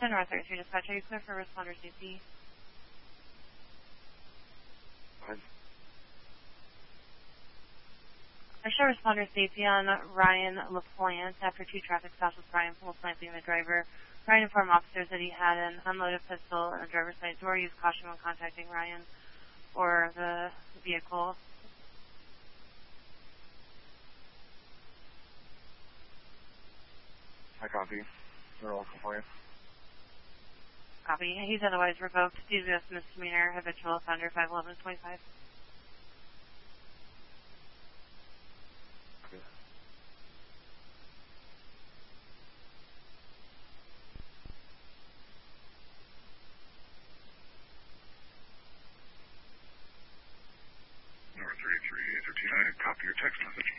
North 33 Dispatch, are you clear for responder safety? What? I show responder safety on Ryan LaPlante after 2 traffic stops with Ryan LaPlante being the driver. Ryan informed officers that he had an unloaded pistol in the driver's side door. Use caution when contacting Ryan or the vehicle. I copy. They're all compliant. Copy. He's otherwise revoked. DZS misdemeanor, habitual offender, 51125. North 33, 13, I copy your text message.